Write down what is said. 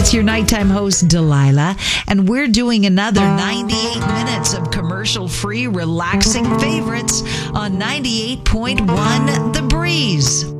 It's your nighttime host, Delilah, and we're doing another 98 minutes of commercial-free, relaxing favorites on 98.1 The Breeze.